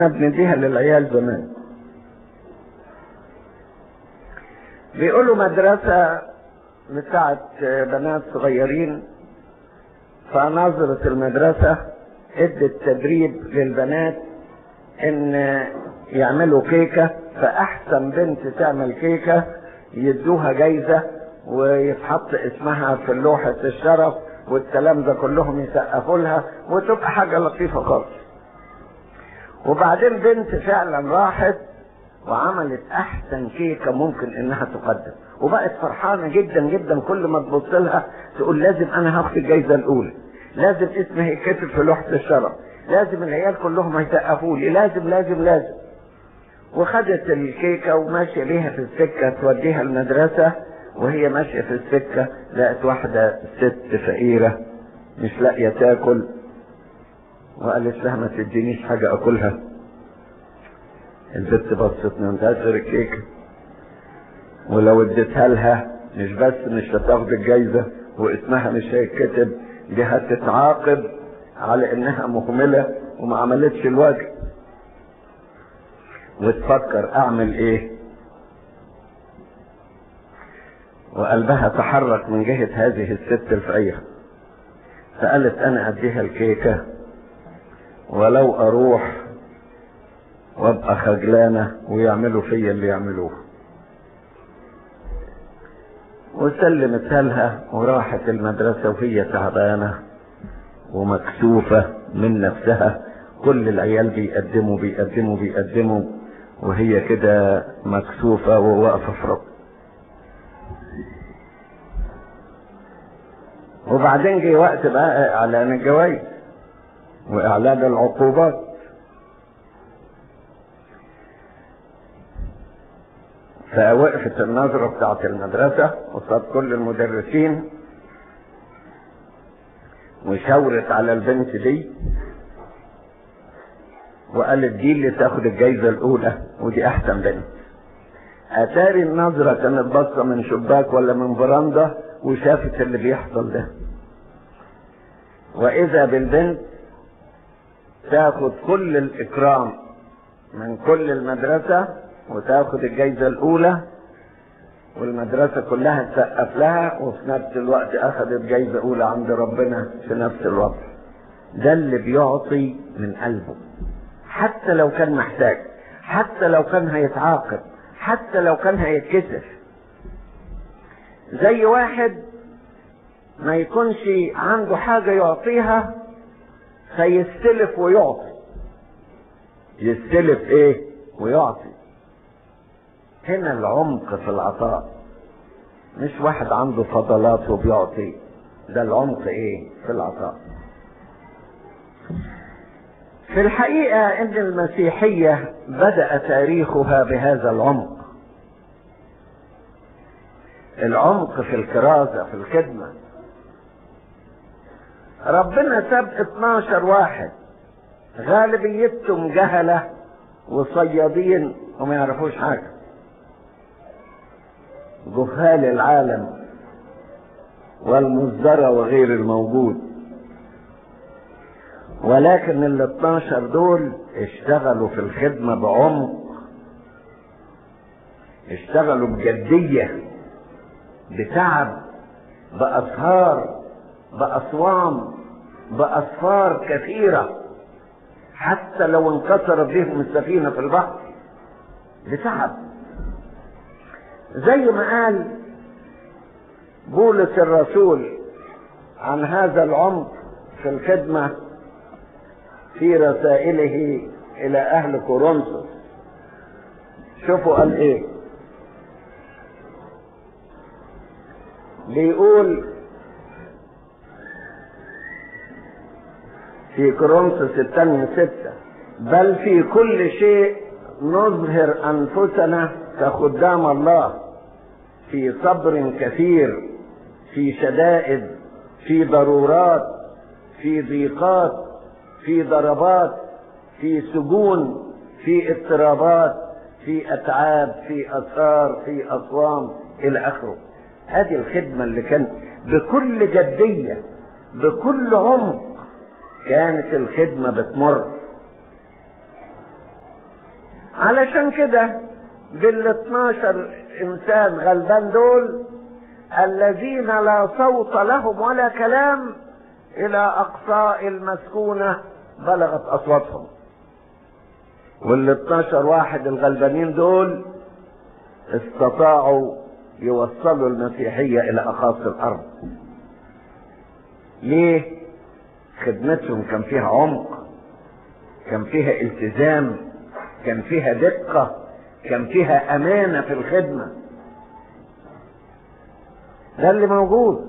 بنديها للعيال زمان. بيقولوا مدرسة بتاعت بنات صغيرين، فنظرة المدرسة ادت تدريب للبنات ان يعملوا كيكة، فاحسن بنت تعمل كيكة يدوها جايزة ويتحط اسمها في لوحة الشرف والكلام ده كلهم يسقفوا لها وتبقى حاجة لطيفة خالص. وبعدين بنت فعلا راحت وعملت احسن كيكة ممكن انها تقدم، وبقت فرحانة جدا جدا. كل ما تبص لها تقول لازم انا هاخد الجايزة الاولى، لازم اسمي يتكتب في لوحة الشرف، لازم العيال كلهم هيسقفوا لي، لازم لازم لازم. وخدت الكيكة وماشية بيها في السكة توديها المدرسة، وهي ماشية في السكة لقت واحدة ست فقيرة مش لاقية تاكل، وقالت لها ما تدينيش حاجة اكلها. البت بصت ما عندهاش غير الكيكة، ولو اديتها لها مش بس مش هتاخد الجايزة واسمها مش هيتكتب، دي هتتعاقب على انها مهملة وما عملتش الواجب. وتفكر اعمل ايه، وقلبها تحرك من جهة هذه الست الفقيرة، فقالت انا اديها الكيكة ولو اروح وابقى خجلانة ويعملوا فيا اللي يعملوه. وسلمتها لها وراحت المدرسة وهي تعبانة ومكسوفة من نفسها. كل العيال بيقدموا بيقدموا بيقدموا وهي كده مكسوفة وواقفة في رب. وبعدين جه وقت بقى اعلان الجوائز واعلان العقوبات. فوقفت النظرة بتاعت المدرسة قصاد كل المدرسين وشاورت على البنت دي وقالت دي اللي تاخد الجايزة الاولى ودي احسن بنت. اتاري النظرة كانت باصة من شباك ولا من فراندا وشافت اللي بيحصل ده، واذا بالبنت تاخد كل الاكرام من كل المدرسة وتاخد الجايزة الاولى والمدرسة كلها تسقف لها، وفي نفس الوقت اخذت جايزة اولى عند ربنا في نفس الوقت. ده اللي بيعطي من قلبه حتى لو كان محتاج، حتى لو كان هيتعاقب، حتى لو كان هيتكسف. زي واحد ما يكونش عنده حاجة يعطيها فيستلف ويعطي. يستلف ايه ويعطي. هنا العمق في العطاء، مش واحد عنده فضلات وبيعطي، ده العمق ايه في العطاء. في الحقيقة ان المسيحية بدأ تاريخها بهذا العمق، العمق في الكرازة في الخدمة. ربنا ساب 12 واحد غالبيتهم جهلة وصيادين وما يعرفوش حاجة، جهال العالم والمزدرى وغير الموجود. ولكن ال 12 دول اشتغلوا في الخدمة بعمق، اشتغلوا بجدية، بتعب، بأسهار، بأصوام، بأسفار كثيرة، حتى لو انكسرت بهم السفينة في البحر بتعب. زي ما قال بولس الرسول عن هذا العمق في الخدمة في رسائله إلى أهل كورنثوس. شوفوا قال إيه، بيقول في كورنثوس الثانية 6: بل في كل شيء نظهر أنفسنا كخدام الله، في صبر كثير، في شدائد، في ضرورات، في ضيقات، في ضربات، في سجون، في اضطرابات، في أتعاب، في أسهار، في أصوام إلى آخره. هذه الخدمة اللي كانت بكل جدية بكل عمق كانت الخدمة بتمر. علشان كده بال12 انسان غلبان دول الذين لا صوت لهم ولا كلام الى اقصاء المسكونة بلغت اصواتهم، وال12 واحد الغلبانين دول استطاعوا يوصلوا المسيحية الى اقاصي الارض. ليه؟ خدمتهم كان فيها عمق، كان فيها التزام، كان فيها دقة، كان فيها امانة في الخدمة. ده اللي موجود.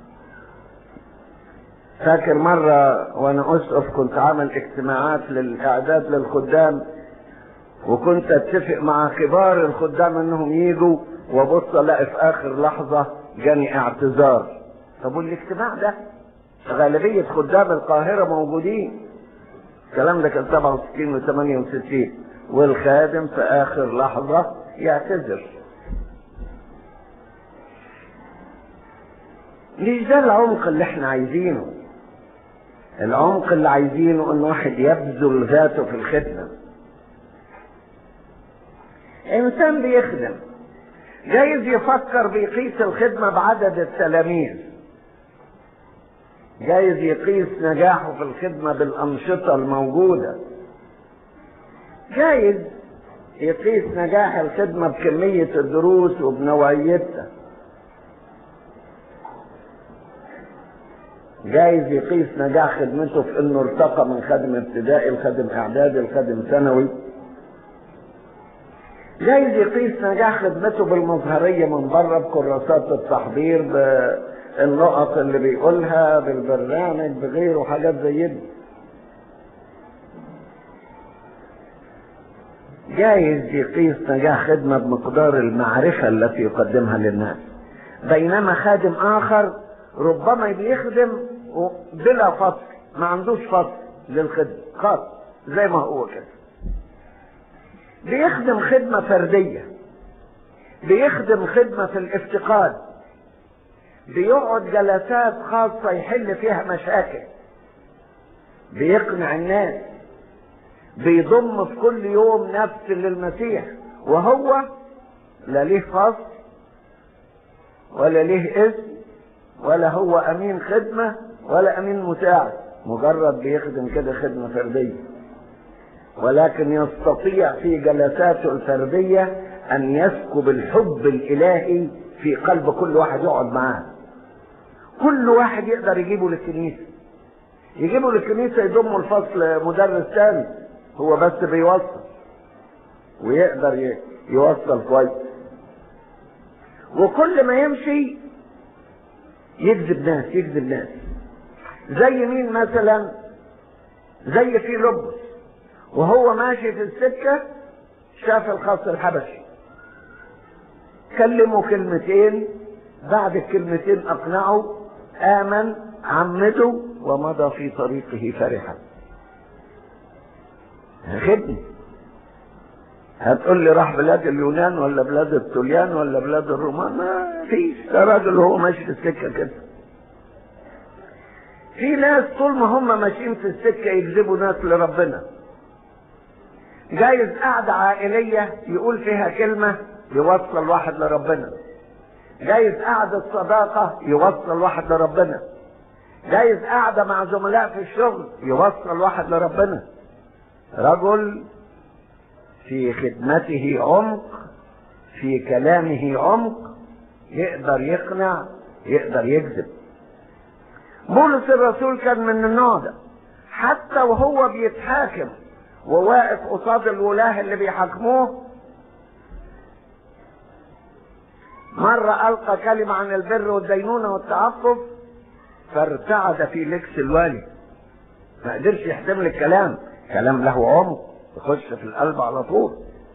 فاكر مرة وانا اسقف كنت عامل اجتماعات للاعداد للخدام، وكنت اتفق مع كبار الخدام انهم يجوا، وابص الاقي في اخر لحظة جاني اعتذار. طب والاجتماع ده غالبية خدام القاهرة موجودين، الكلام ده كان 67 و68، والخادم في اخر لحظة يعتذر. مش ده العمق اللي احنا عايزينه. العمق اللي عايزينه ان واحد يبذل ذاته في الخدمة. انسان بيخدم جايز يفكر بيقيس الخدمة بعدد التلاميذ، جايز يقيس نجاحه في الخدمة بالأنشطة الموجودة، جايز يقيس نجاح الخدمة بكمية الدروس وبنوعيتها، جايز يقيس نجاح خدمته في انه ارتقى من خادم ابتدائي لخادم اعدادي لخادم ثانوي، جايز يقيس نجاح خدمته بالمظهرية من بره، بكراسات التحضير، بالنقط اللي بيقولها، بالبرنامج، بغيره، حاجات زي دي. جايز يقيس نجاح خدمة بمقدار المعرفة التي يقدمها للناس، بينما خادم آخر ربما بيخدم بلا فصل، ما عندوش فصل للخدمة خاص زي ما هو كده، بيخدم خدمة فردية، بيخدم خدمة في الافتقاد، بيقعد جلسات خاصة يحل فيها مشاكل، بيقنع الناس، بيضم في كل يوم نفس للمسيح، وهو لا ليه فصل ولا ليه اسم ولا هو امين خدمة ولا امين مساعد، مجرد بيخدم كده خدمة فردية، ولكن يستطيع في جلساته الفردية ان يسكب الحب الالهي في قلب كل واحد يقعد معاه. كل واحد يقدر يجيبه للكنيسة، يجيبه للكنيسة، يضمه الفصل مدرس ثاني، هو بس بيوصل ويقدر يوصل كويس، وكل ما يمشي يجذب ناس يجذب ناس. زي مين مثلا؟ زي في لبس وهو ماشي في السكة شاف الخاص الحبشي، كلمه كلمتين، بعد الكلمتين اقنعه، امن، عمده، ومضى في طريقه فرحا. خدمة. هتقول لي راح بلاد اليونان ولا بلاد الطليان ولا بلاد الرومان؟ ما فيش، ده راجل هو ماشي في السكة كده. في ناس طول ما هم ماشيين في السكة يجذبوا ناس لربنا. جايز قعدة عائلية يقول فيها كلمة يوصل واحد لربنا، جايز قعدة صداقة يوصل واحد لربنا، جايز قعدة مع زملاء في الشغل يوصل واحد لربنا. رجل في خدمته عمق، في كلامه عمق، يقدر يقنع، يقدر يكذب. بولس الرسول كان من النوع ده، حتى وهو بيتحاكم وواقف قصاد الولاه اللي بيحاكموه، مرة ألقى كلمة عن البر والدينونة والتعفف فارتعد في لكس الوالي، ما قدرش يحتمل الكلام، كلام له عمق يخش في القلب على طول.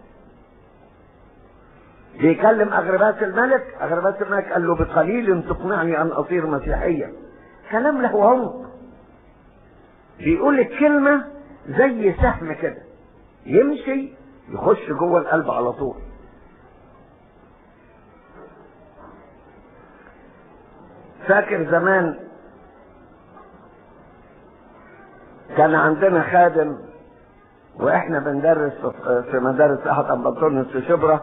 بيكلم أغرباس الملك، أغرباس الملك قال له بقليل تقنعني أن أصير مسيحيا، كلام له عمق. بيقول الكلمة زي سهم كده يمشي يخش جوه القلب على طول. فاكر زمان كان عندنا خادم واحنا بندرس في مدارس احد أنبطونس في شبرا،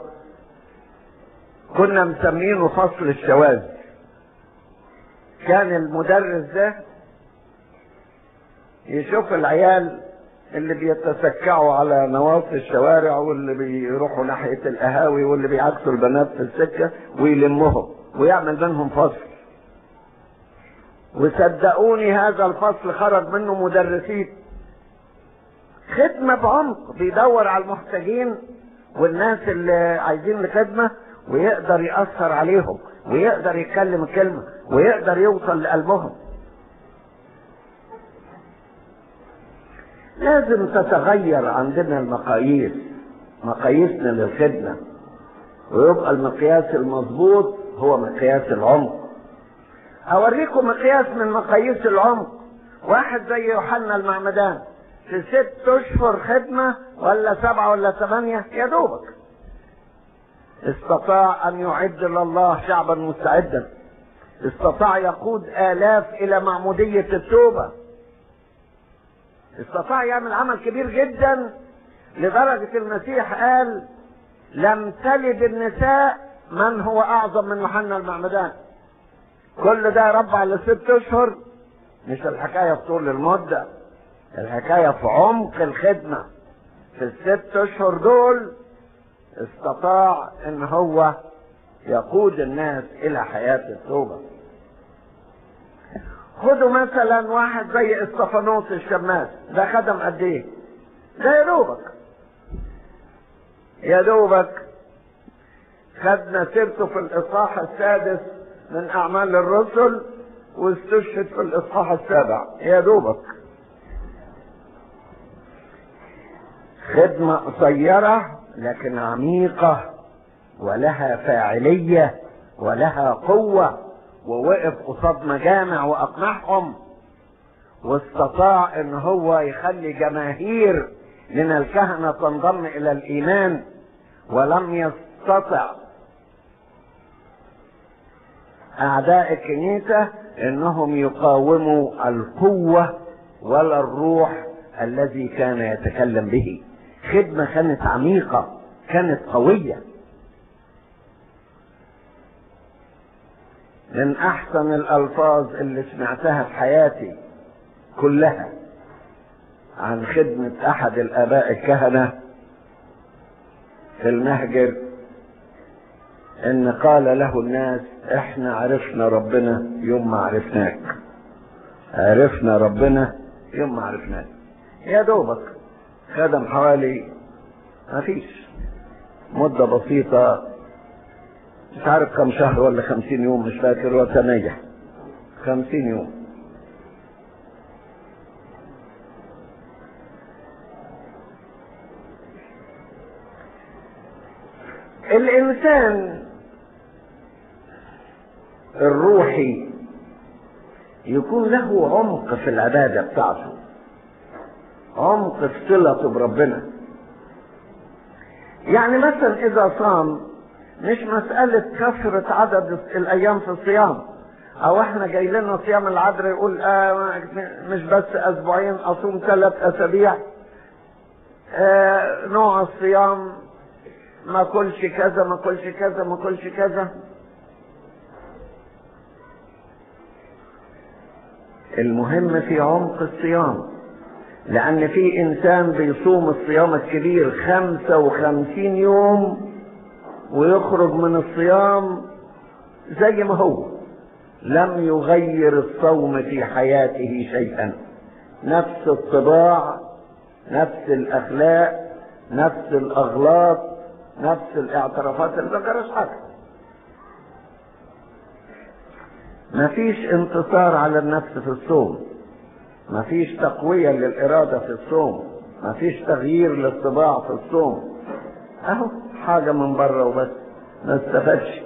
كنا مسمينه فصل الشواذ. كان المدرس ده يشوف العيال اللي بيتسكعوا على نواصي الشوارع، واللي بيروحوا ناحية القهاوي، واللي بيعكسوا البنات في السكة، ويلمهم ويعمل بينهم فصل. وصدقوني هذا الفصل خرج منه مدرسين خدمة بعمق، بيدور على المحتاجين والناس اللي عايزين الخدمة، ويقدر يأثر عليهم، ويقدر يتكلم كلمة، ويقدر يوصل لقلبهم. لازم تتغير عندنا المقاييس، مقاييسنا للخدمة، ويبقى المقياس المضبوط هو مقياس العمق. اوريكم مقياس من مقاييس العمق. واحد زي يوحنا المعمدان في 6 اشهر خدمة ولا 7 ولا 8 يا دوبك استطاع ان يعد لله شعبا مستعدا، استطاع يقود آلاف الى معمودية التوبة، استطاع يعمل عمل كبير جدا، لدرجة المسيح قال لم تلد النساء من هو اعظم من يوحنا المعمدان. كل ده يا رب على 6 اشهر. مش الحكاية في طول المدة، الحكاية في عمق الخدمة. في ال6 اشهر دول استطاع ان هو يقود الناس الى حياة التوبة. خدوا مثلا واحد زي استفانوس الشماس، ده خدم قد ايه؟ ده يا دوبك خدنا سيرته في الاصحاح 6 من اعمال الرسل، واستشهد في الاصحاح 7 يا دوبك. خدمة قصيرة لكن عميقة، ولها فاعلية ولها قوة، ووقف قصاد مجامع واقنعهم، واستطاع ان هو يخلي جماهير من الكهنة تنضم الى الايمان. ولم يستطع اعداء الكنيسة انهم يقاوموا القوة ولا الروح الذي كان يتكلم به. خدمة كانت عميقة، كانت قوية. من احسن الالفاظ اللي سمعتها في حياتي كلها عن خدمة احد الاباء الكهنة في المهجر، ان قال له الناس احنا عرفنا ربنا يوم ما عرفناك، عرفنا ربنا يوم ما عرفناك. يا دوبك خدم حوالي ما فيش مدة بسيطة، مش عارف كم شهر ولا 50 يوم مش فاكر، وتنيح 50 يوم. الإنسان الروحي يكون له عمق في العبادة بتاعته، عمق في صلته بربنا. يعني مثلا إذا صام، مش مسألة كثرة عدد الأيام في الصيام، أو إحنا جاي لنا صيام العذراء يقول مش بس أسبوعين أصوم 3 أسابيع، نوع الصيام ما كلش كذا ما كلش كذا ما كلش كذا. المهم في عمق الصيام، لأن في إنسان بيصوم الصيام الكبير 55 يوم ويخرج من الصيام زي ما هو، لم يغير الصوم في حياته شيئا، نفس الطباع، نفس الأخلاق، نفس الأغلاط، نفس الاعترافات اللي ما جراش حاجة. مفيش انتصار على النفس في الصوم، مفيش تقوية للإرادة في الصوم، مفيش تغيير للطباع في الصوم، اهو حاجة من بره وبس، ما استفادش.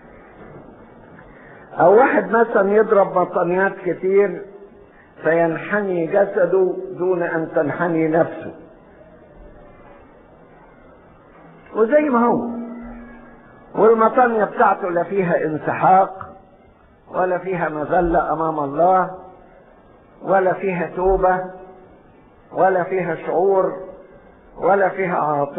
او واحد مثلا يضرب بطانيات كتير فينحني جسده دون ان تنحني نفسه، وزي ما هو، والمطانية بتاعته لا فيها انسحاق ولا فيها مذلة امام الله ولا فيها توبة ولا فيها شعور ولا فيها عاطفة